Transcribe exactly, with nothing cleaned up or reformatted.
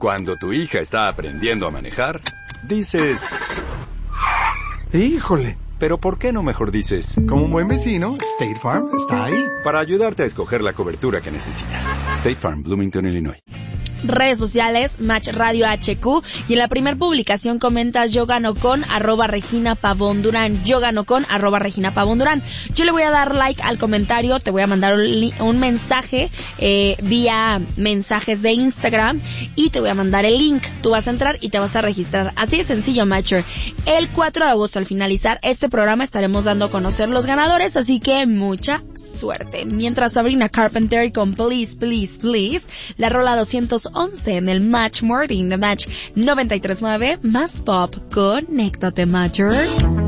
Cuando tu hija está aprendiendo a manejar, dices... ¡Híjole! Pero ¿por qué no mejor dices? Como un buen vecino, State Farm está ahí. Para ayudarte a escoger la cobertura que necesitas. State Farm, Bloomington, Illinois. Redes sociales, Match Radio H Q, y en la primer publicación comentas yo gano con arroba Regina Pavón Durán, yo gano con arroba Regina Pavón Durán. Yo le voy a dar like al comentario, te voy a mandar un, li- un mensaje eh, vía mensajes de Instagram y te voy a mandar el link. Tú vas a entrar y te vas a registrar. Así de sencillo, Matcher. El cuatro de agosto, al finalizar este programa, estaremos dando a conocer los ganadores, así que mucha suerte. Mientras Sabrina Carpenter con Please, Please, Please, la rola doscientos once en el Match Morning de Match noventa y tres punto nueve, más pop. Conéctate, Matcher.